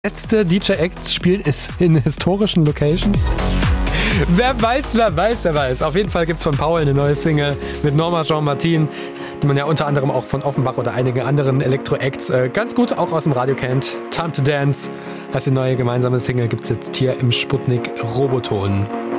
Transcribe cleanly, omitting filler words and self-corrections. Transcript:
Letzte DJ-Acts spielt es in historischen Locations. Wer weiß. Auf jeden Fall gibt es von Paul eine neue Single mit Norma Jean Martin, die man ja unter anderem auch von Offenbach oder einigen anderen Elektro-Acts ganz gut auch aus dem Radio kennt. Time to Dance heißt die neue gemeinsame Single, gibt es jetzt hier im Sputnik Roboton.